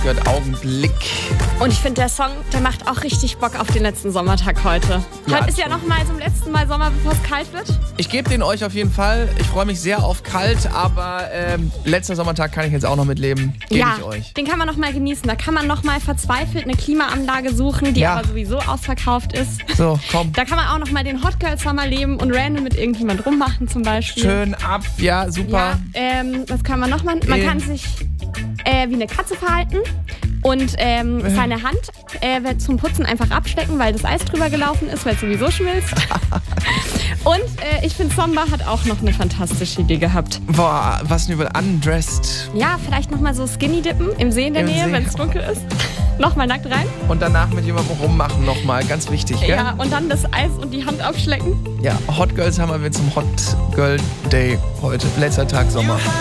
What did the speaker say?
gehört Augenblick. Und ich finde, der Song, der macht auch richtig Bock auf den letzten Sommertag heute. Ja, Heute ist ja noch mal zum letzten Mal Sommer, bevor es kalt wird. Ich gebe den euch auf jeden Fall. Ich freue mich sehr auf kalt, aber letzter Sommertag kann ich jetzt auch noch mitleben. Gebe ich euch. Den kann man noch mal genießen. Da kann man noch mal verzweifelt eine Klimaanlage suchen, die aber sowieso ausverkauft ist. So, komm. Da kann man auch noch mal den Hot Girl Summer leben und random mit irgendjemand rummachen zum Beispiel. Schön ab, ja, super. Ja, was kann man noch machen? Man kann sich wie eine Katze verhalten und seine Hand zum Putzen einfach abstecken, weil das Eis drüber gelaufen ist, weil es sowieso schmilzt. Und ich finde, Somba hat auch noch eine fantastische Idee gehabt. Boah, was denn über Undressed? Ja, vielleicht nochmal so Skinny dippen im See in der Nähe, wenn es dunkel ist. Nochmal nackt rein. Und danach mit jemandem rummachen nochmal, ganz wichtig, gell? Ja, und dann das Eis und die Hand abschlecken. Ja, Hot Girls haben wir zum Hot Girl Day heute, letzter Tag Sommer.